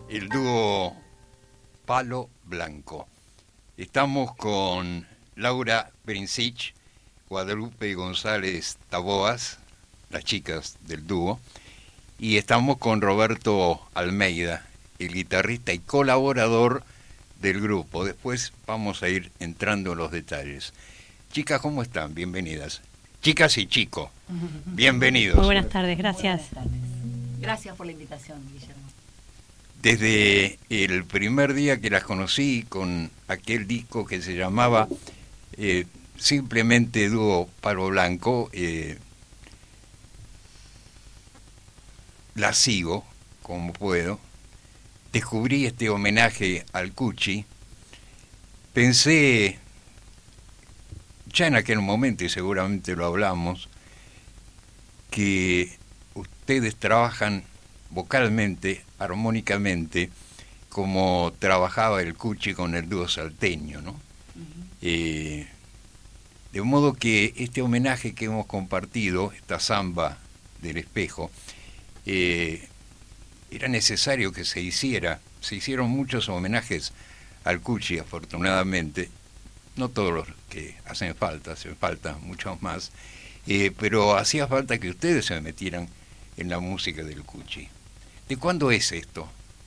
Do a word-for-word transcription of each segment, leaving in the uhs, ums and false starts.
el dúo Palo Blanco. Estamos con Laura Brincich, Guadalupe González Taboas, las chicas del dúo, y estamos con Roberto Almeida, el guitarrista y colaborador del grupo. Después vamos a ir entrando en los detalles. Chicas, ¿cómo están? Bienvenidas. Chicas y chicos, bienvenidos. Muy buenas tardes, gracias. Buenas tardes. Gracias por la invitación, Guillermo. Desde el primer día que las conocí con aquel disco que se llamaba eh, simplemente Dúo Palo Blanco, eh, la sigo como puedo. Descubrí este homenaje al Cuchi. Pensé, ya en aquel momento, y seguramente lo hablamos, que ustedes trabajan vocalmente, armónicamente, como trabajaba el Cuchi con el dúo salteño, ¿no? Uh-huh. Eh, de modo que este homenaje que hemos compartido, esta samba del espejo, eh, era necesario que se hiciera. Se hicieron muchos homenajes al Cuchi, afortunadamente, no todos los que hacen falta, hacen falta muchos más, eh, pero hacía falta que ustedes se metieran en la música del Cuchi. ¿De cuándo es esto?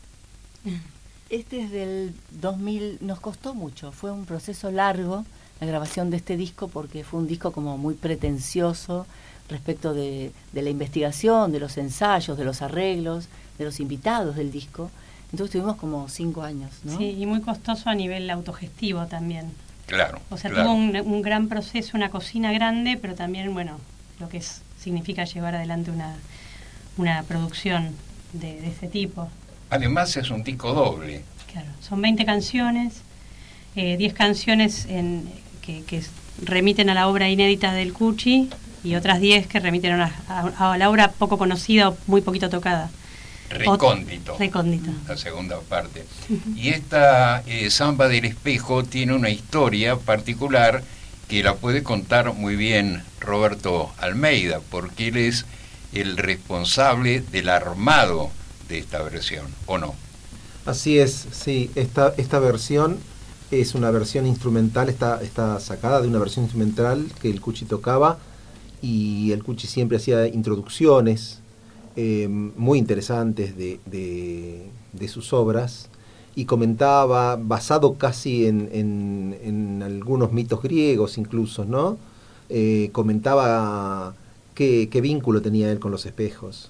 Este es del dos mil, nos costó mucho, fue un proceso largo la grabación de este disco porque fue un disco como muy pretencioso respecto de, de la investigación, de los ensayos, de los arreglos, de los invitados del disco. Entonces tuvimos como cinco años, ¿no? Sí, y muy costoso a nivel autogestivo también. Claro. O sea, claro. tuvo un, un gran proceso, una cocina grande, pero también, bueno, lo que es, significa llevar adelante una, una producción de, de este tipo. Además es un disco doble. Claro, son veinte canciones, eh, diez canciones en, que, que remiten a la obra inédita del Cuchi y otras diez que remiten a, una, a, a la obra poco conocida o muy poquito tocada. Recóndito. Ot- Recóndito. La segunda parte. Uh-huh. Y esta eh, samba del espejo tiene una historia particular que la puede contar muy bien Roberto Almeida, porque él es el responsable del armado de esta versión, ¿o no? Así es, sí. Esta, esta versión es una versión instrumental, está, está sacada de una versión instrumental que el Cuchi tocaba, y el Cuchi siempre hacía introducciones eh, muy interesantes de, de, de sus obras, y comentaba, basado casi en, en, en algunos mitos griegos incluso, ¿no? Eh, comentaba qué, qué vínculo tenía él con los espejos.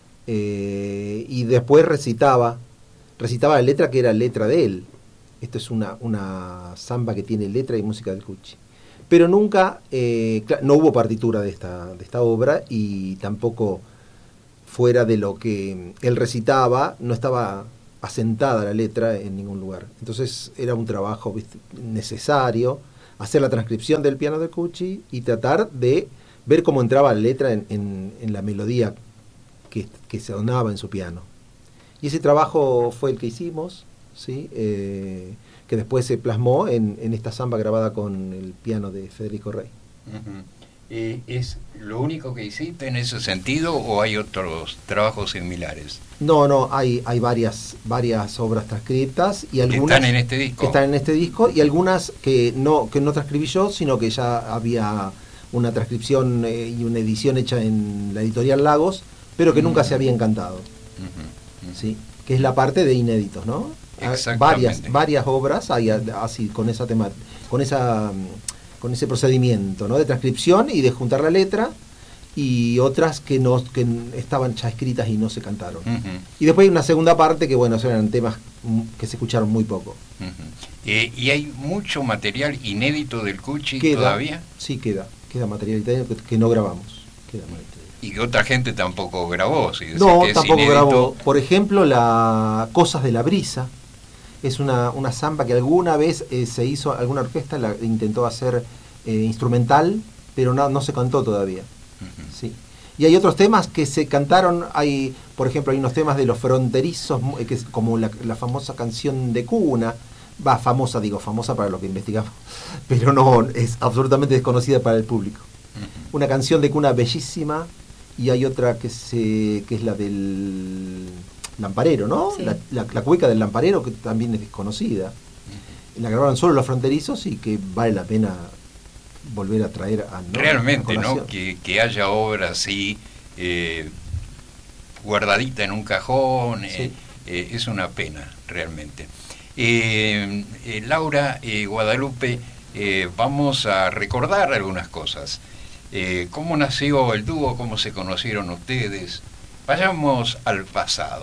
Eh, y después recitaba, recitaba la letra que era letra de él. Esto es una, una samba que tiene letra y música del Cuchi. Pero nunca, eh, no hubo partitura de esta, de esta obra, y tampoco fuera de lo que él recitaba, no estaba asentada la letra en ningún lugar. Entonces era un trabajo, ¿viste?, necesario, hacer la transcripción del piano de Cuchi y tratar de ver cómo entraba la letra en, en, en la melodía que, que se sonaba en su piano. Y ese trabajo fue el que hicimos, ¿sí? Eh, que después se plasmó en, en esta samba grabada con el piano de Federico Rey. Uh-huh. eh, ¿Es lo único que hiciste en ese sentido o hay otros trabajos similares? No, no, hay, hay varias, varias obras transcritas y algunas ¿Están en este disco? Que están en este disco, y algunas que no, que no transcribí yo, sino que ya había una transcripción eh, y una edición hecha en la editorial Lagos, pero que uh-huh. nunca se habían cantado. Uh-huh. Uh-huh. ¿Sí? Que es la parte de inéditos, ¿no? Varias, varias obras hay así con esa tema, con esa con ese procedimiento, ¿no?, de transcripción y de juntar la letra, y otras que no que estaban ya escritas y no se cantaron. Uh-huh. Y después hay una segunda parte que, bueno, eran temas que se escucharon muy poco. Uh-huh. eh, ¿Y hay mucho material inédito del Cuchi queda, todavía? Sí, queda, queda material inédito que, que no grabamos. Queda y que otra gente tampoco grabó. Si no, que tampoco inédito. grabó. Por ejemplo, la Cosas de la Brisa es una, una samba que alguna vez eh, se hizo, alguna orquesta la intentó hacer eh, instrumental, pero no, no se cantó todavía. Uh-huh. Sí. Y hay otros temas que se cantaron, hay, por ejemplo, hay unos temas de Los Fronterizos, que es como la, la famosa canción de cuna, va, famosa, digo, famosa para los que investigamos, pero no, es absolutamente desconocida para el público. Uh-huh. Una canción de cuna bellísima, y hay otra que se que es la del Lamparero, ¿no? Sí. La, la, la cueca del Lamparero, que también es desconocida. La grabaron solo Los Fronterizos y que vale la pena volver a traer a... ¿no? Realmente, a ¿no? Que, que haya obra así, eh, guardadita en un cajón, eh, Sí. eh, es una pena, realmente. Eh, eh, Laura, eh, Guadalupe, eh, vamos a recordar algunas cosas. Eh, ¿Cómo nació el dúo? ¿Cómo se conocieron ustedes? Vayamos al pasado.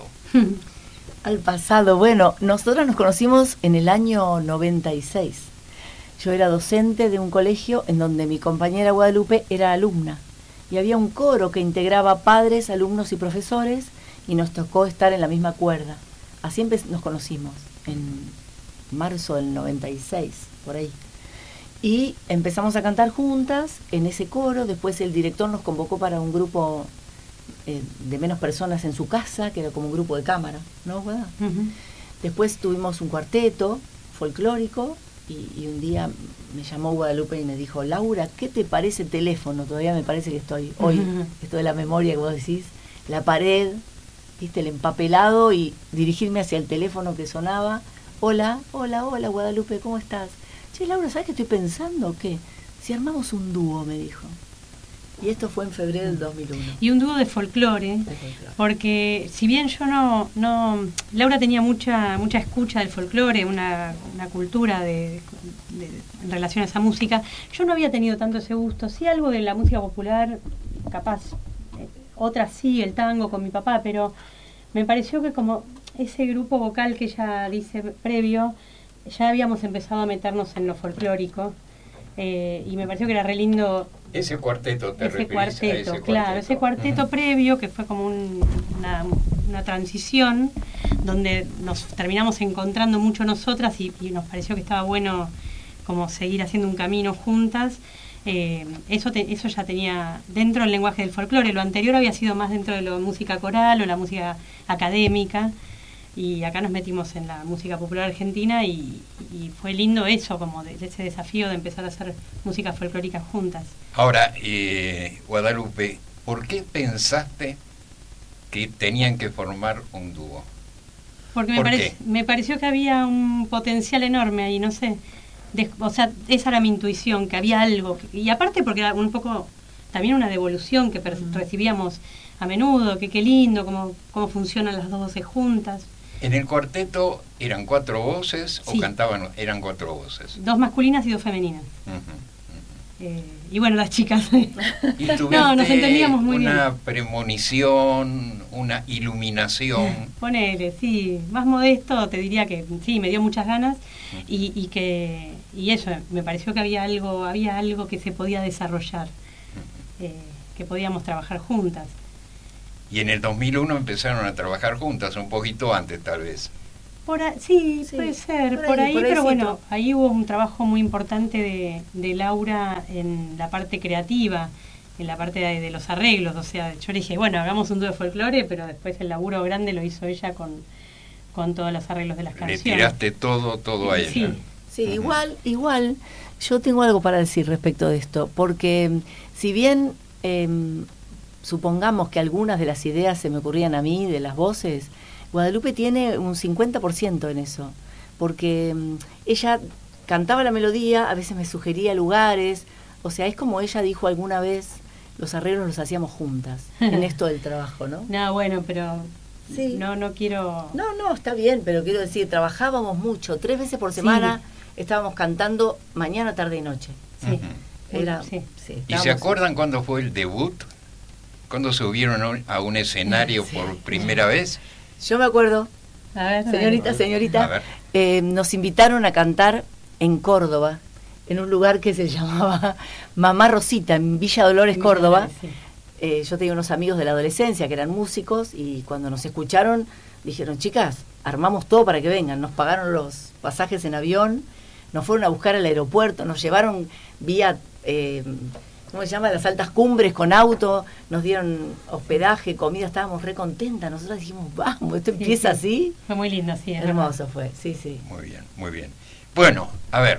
Al pasado, bueno, nosotros nos conocimos en el año noventa y seis. Yo era docente de un colegio en donde mi compañera Guadalupe era alumna. Y había un coro que integraba padres, alumnos y profesores, y nos tocó estar en la misma cuerda. Así empe- nos conocimos, en marzo del noventa y seis, por ahí. Y empezamos a cantar juntas en ese coro. Después el director nos convocó para un grupo eh, de menos personas en su casa, que era como un grupo de cámara, ¿no, Guada? Ujú. Después tuvimos un cuarteto folclórico y, y un día me llamó Guadalupe y me dijo, Laura, ¿qué te parece teléfono? Todavía me parece que estoy, hoy, Ujú. esto de la memoria que vos decís, la pared, viste, el empapelado y dirigirme hacia el teléfono que sonaba. Hola, hola, hola Guadalupe, ¿cómo estás? Che, Laura, ¿sabes qué estoy pensando? ¿Qué? Si armamos un dúo, me dijo. Y esto fue en febrero del dos mil uno. Y un dúo de folclore, porque si bien yo no, no Laura tenía mucha mucha escucha del folclore, una, una cultura de, de- en relación a esa música, yo no había tenido tanto ese gusto, sí algo de la música popular, capaz, eh, otras sí, el tango con mi papá, pero me pareció que como ese grupo vocal que ella dice previo, ya habíamos empezado a meternos en lo folclórico, eh, y me pareció que era re lindo Ese cuarteto, ¿te ese referís a cuarteto, ese claro, cuarteto? ese cuarteto Ujú. previo que fue como un- una, una transición donde nos terminamos encontrando mucho nosotras y, y nos pareció que estaba bueno como seguir haciendo un camino juntas. Eh, eso, te- eso ya tenía dentro del lenguaje del folclore, lo anterior había sido más dentro de la música coral o la música académica. Y acá nos metimos en la música popular argentina y, y fue lindo eso, como de, de ese desafío de empezar a hacer música folclórica juntas. Ahora, eh, Guadalupe, ¿por qué pensaste que tenían que formar un dúo? Porque me, ¿Por parec- qué? me pareció que había un potencial enorme ahí, no sé. De- o sea, esa era mi intuición, que había algo. que- y aparte porque era un poco también una devolución que per- recibíamos a menudo, que qué lindo, cómo, cómo funcionan las dos voces juntas. ¿En el cuarteto eran cuatro voces Sí. o cantaban, eran cuatro voces? Dos masculinas y dos femeninas. Ujú. Eh, y bueno, las chicas. ¿Y tuviste No, nos entendíamos muy una bien. premonición, una iluminación? Ponele, sí, más modesto, te diría que sí, me dio muchas ganas y, y que y eso, me pareció que había algo, había algo que se podía desarrollar, eh, que podíamos trabajar juntas. Y en el dos mil uno empezaron a trabajar juntas, un poquito antes tal vez. Por a- sí, Sí, puede ser, por por ahí, ahí, por ahí pero sí, bueno, to- ahí hubo un trabajo muy importante de, de Laura en la parte creativa, en la parte de, de los arreglos, o sea, yo le dije, bueno, hagamos un dúo de folclore, pero después el laburo grande lo hizo ella con, con todos los arreglos de las Le canciones. tiraste todo, todo a ella. Sí. Sí, Ujú. igual, igual, yo tengo algo para decir respecto de esto, porque mm, si bien em, supongamos que algunas de las ideas se me ocurrían a mí, de las voces, Guadalupe tiene un cincuenta por ciento en eso, porque mm, ella cantaba la melodía, a veces me sugería lugares, o sea, es como ella dijo alguna vez, los arreglos los hacíamos juntas, en esto del trabajo, ¿no? No, bueno, pero Sí. no no quiero... No, no, está bien, pero quiero decir, trabajábamos mucho, tres veces por semana estábamos cantando mañana, tarde y noche. Sí. Ujú. Era, Sí. sí, ¿Y se estábamos- acuerdan cuándo fue el debut? ¿Cuándo subieron a un- a un escenario Sí. por primera vez? Yo me acuerdo, A ver, señorita, A señorita, ver. eh, nos invitaron a cantar en Córdoba, en un lugar que se llamaba Mamá Rosita, en Villa Dolores, Córdoba. Sí. Eh, yo tenía unos amigos de la adolescencia que eran músicos y cuando nos escucharon dijeron, chicas, armamos todo para que vengan. Nos pagaron los pasajes en avión, nos fueron a buscar al aeropuerto, nos llevaron vía, eh, ¿cómo se llama? Las altas cumbres con auto, nos dieron hospedaje, comida, estábamos re contentas. Nosotros dijimos, vamos, esto Sí, empieza sí. así. Fue muy lindo, sí. es verdad. Hermoso fue, sí, sí. Muy bien, muy bien. Bueno, a ver,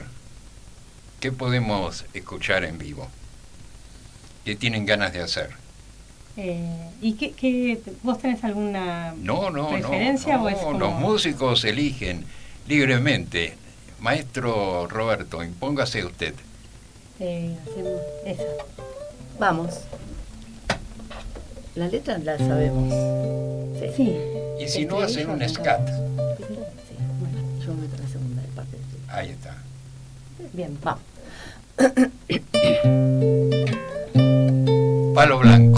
¿qué podemos escuchar en vivo? ¿Qué tienen ganas de hacer? Eh, ¿Y qué, qué, vos tenés alguna No, no, preferencia? no, o es no, como... los músicos eligen libremente. Maestro Roberto, impóngase usted. Eh, hacemos esa. Vamos. La letra la sabemos. Sí. Sí. Y si no, hacen un Estribillo, scat. Sí. Bueno, yo meto la segunda de parte de Ahí está. Bien. Vamos. Palo blanco.